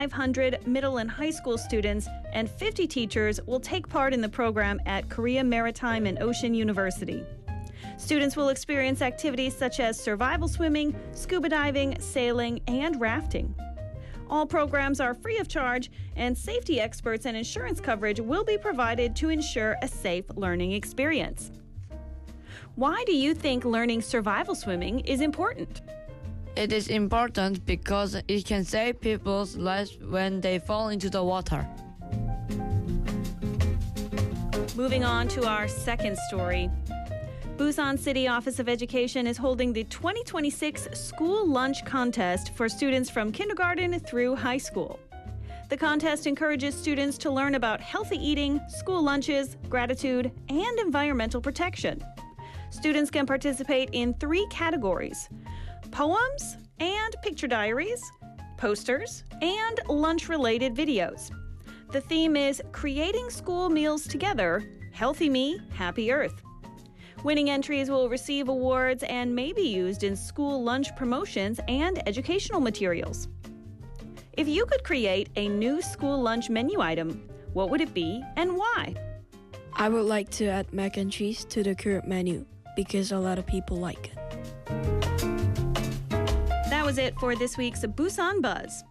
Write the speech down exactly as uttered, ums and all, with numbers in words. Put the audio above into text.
five hundred middle and high school students and fifty teachers will take part in the program at Korea Maritime and Ocean University. Students will experience activities such as survival swimming, scuba diving, sailing, and rafting. All programs are free of charge, and safety experts and insurance coverage will be provided to ensure a safe learning experience. Why do you think learning survival swimming is important? It is important because it can save people's lives when they fall into the water. Moving on to our second story. Busan City Office of Education is holding the twenty twenty-six School Lunch Contest for students from kindergarten through high school. The contest encourages students to learn about healthy eating, school lunches, gratitude, and environmental protection. Students can participate in three categories: poems and picture diaries, posters, and lunch-related videos. The theme is Creating School Meals Together, Healthy Me, Happy Earth. Winning entries will receive awards and may be used in school lunch promotions and educational materials. If you could create a new school lunch menu item, what would it be and why? I would like to add mac and cheese to the current menu because a lot of people like it. That was it for this week's Busan Buzz.